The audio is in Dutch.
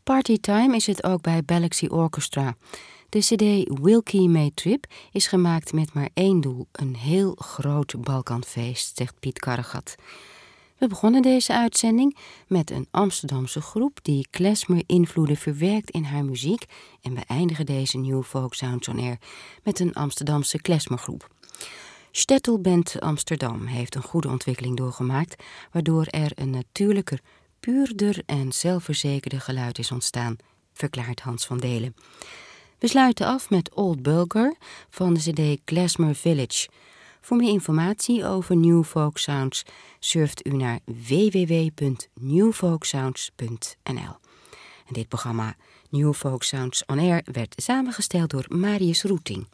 Partytime is het ook bij Galaxy Orchestra. De cd Wilkie May Trip is gemaakt met maar één doel: een heel groot Balkanfeest, zegt Piet Karregat. We begonnen deze uitzending met een Amsterdamse groep die klezmer-invloeden verwerkt in haar muziek en we eindigen deze New Folk Sounds on Air met een Amsterdamse klezmergroep. Stettelband Amsterdam heeft een goede ontwikkeling doorgemaakt, waardoor er een natuurlijker, puurder en zelfverzekerder geluid is ontstaan, verklaart Hans van Delen. We sluiten af met Old Bulgar van de cd Klezmer Village. Voor meer informatie over New Folk Sounds surft u naar www.newfolksounds.nl. En dit programma New Folk Sounds on Air werd samengesteld door Marius Roeting.